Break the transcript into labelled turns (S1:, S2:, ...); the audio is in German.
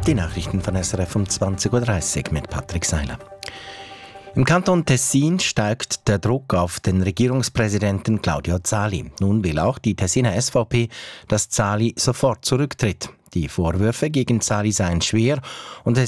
S1: Die Nachrichten von SRF um 20.30 Uhr mit Patrick Seiler. Im Kanton Tessin steigt der Druck auf den Regierungspräsidenten Claudio Zali. Nun will auch die Tessiner SVP, dass Zali sofort zurücktritt. Die Vorwürfe gegen Zali seien schwer und